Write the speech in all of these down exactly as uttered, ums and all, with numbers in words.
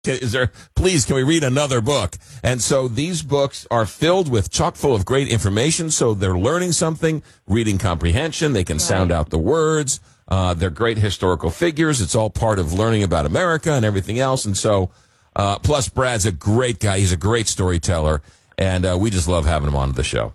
Is there, please, can we read another book? And so these books are filled with chock full of great information. So they're learning something, reading comprehension. They can Right. sound out the words. Uh, they're great historical figures. It's all part of learning about America and everything else. And so, uh, plus Brad's a great guy. He's a great storyteller. And, uh, we just love having him on the show.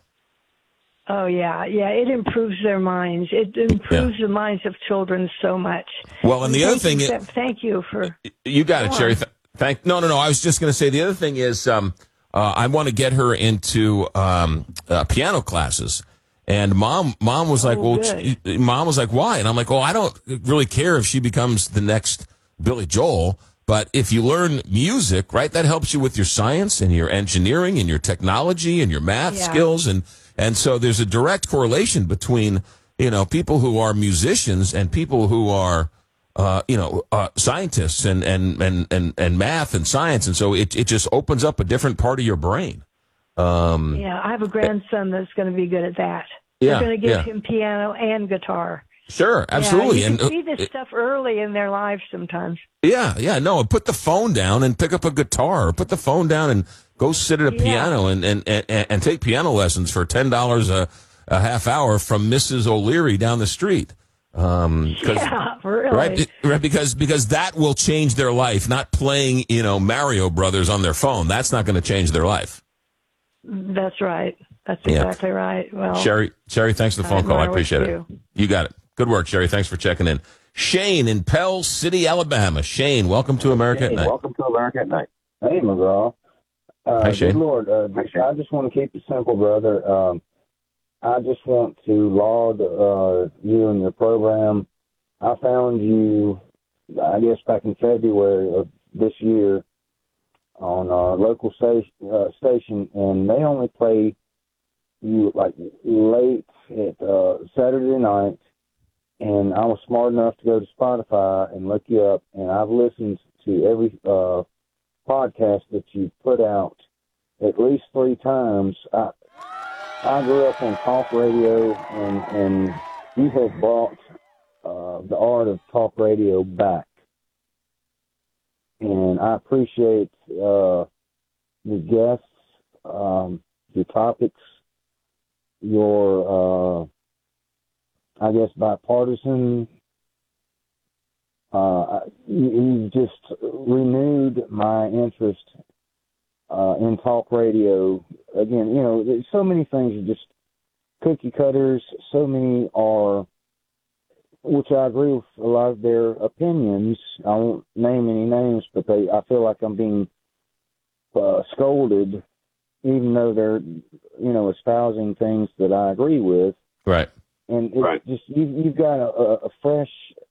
Oh, yeah. Yeah, it improves their minds. It improves the minds of children so much. Well, and the other Thank thing you, is, thank you for... you got it, Go Sherry. on. Th- Thank. No, no, no. I was just going to say the other thing is um, uh, I want to get her into um, uh, piano classes. And mom, mom was like, Oh, well, good. sh- mom was like, why? And I'm like, well, I don't really care if she becomes the next Billy Joel. But if you learn music, right, that helps you with your science and your engineering and your technology and your math Yeah. skills. And, and so there's a direct correlation between, you know, people who are musicians and people who are, Uh, you know, uh, scientists and, and, and, and, and math and science. And so it, it just opens up a different part of your brain. Um, Yeah, I have a grandson that's going to be good at that. Yeah, We're going to give yeah. him piano and guitar. Sure, absolutely. Yeah, you and can see uh, this stuff early in their lives sometimes. yeah, yeah, no, put the phone down and pick up a guitar or put the phone down and go sit at a Yeah. piano and, and, and, and take piano lessons for ten dollars a, a half hour from Missus O'Leary down the street. Um, 'cause- Yeah, really. Right, right, because because that will change their life. Not playing, you know, Mario Brothers on their phone. That's not going to change their life. That's right. That's Yeah. exactly right. Well, Sherry, Sherry, thanks for the I phone call. I admire what appreciate you it. do. You got it. Good work, Sherry. Thanks for checking in. Shane in Pell City, Alabama. Shane, welcome to America at Night. Welcome to America at Night. Hey, McGraw. Uh, Hi, Shane. Good Lord, uh, I just want to keep it simple, brother. Um, I just want to laud uh, you and your program. I found you, I guess, back in February of this year on a local station, uh, station, and they only play you like late at uh, Saturday night. And I was smart enough to go to Spotify and look you up, and I've listened to every uh, podcast that you put out at least three times. I, I grew up on talk radio, and, and you have brought uh, the art of talk radio back. And I appreciate uh, your guests, um, your topics, your, uh, I guess, bipartisan. Uh, you, you just renewed my interest uh, in talk radio. Again, you know, there's so many things are just cookie cutters. So many are, which I agree with a lot of their opinions. I won't name any names, but they, I feel like I'm being uh, scolded, even though they're, you know, espousing things that I agree with. Right. And it's Right. just you, you've got a, a, a fresh,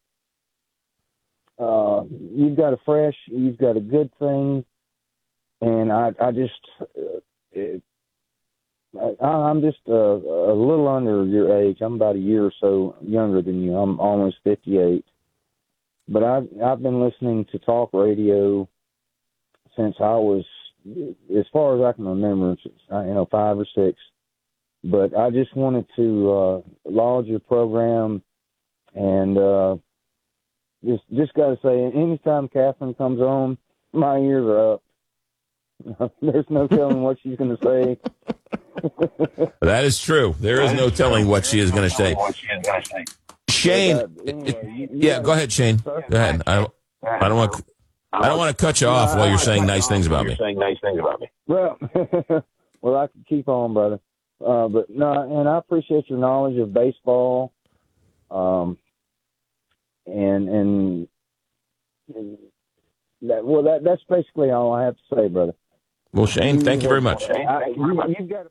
uh, you've got a fresh, you've got a good thing, and I, I just, uh, it, I, I'm just a, a little under your age. I'm about a year or so younger than you. I'm almost fifty-eight, but I've I've been listening to talk radio since I was, as far as I can remember, you know, five or six. But I just wanted to uh, laud your program, and uh, just just got to say, anytime Catherine comes on, my ears are up. There's no telling what she's going to say. That is true. There is no telling what she is going to say. Shane, But, uh, anyway, you- you yeah, gotta- go ahead, Shane. Go ahead. I, I don't want. I don't want to cut you off No, while I you're don't saying wanna cut nice you things off about while me. you're saying nice things about me. Well, well, I could keep on, brother. Uh, but no, and I appreciate your knowledge of baseball. Um, and and, and that, well, that that's basically all I have to say, brother. Well, Shane, thank you very much. I, you, you've got.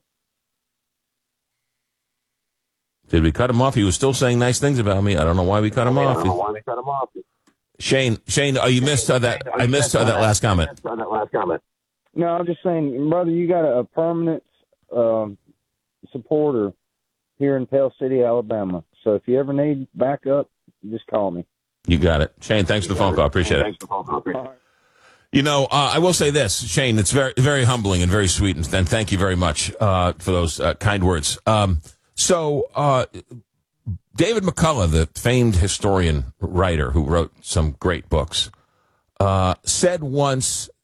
Did we cut him off? He was still saying nice things about me. I don't know why we cut him I off. don't know why they cut him off. Shane, Shane, oh, you missed uh, that. I missed uh, that last comment. On that last comment. No, I'm just saying, brother, you got a, a permanent um, supporter here in Pell City, Alabama. So if you ever need backup, just call me. You got it. Shane, thanks for the phone call. I appreciate it. Thanks for the phone call. Appreciate it. You know, uh, I will say this, Shane, it's very, very humbling and very sweet, and, and thank you very much uh, for those uh, kind words. Um, so, uh, David McCullough, the famed historian writer who wrote some great books, uh, said once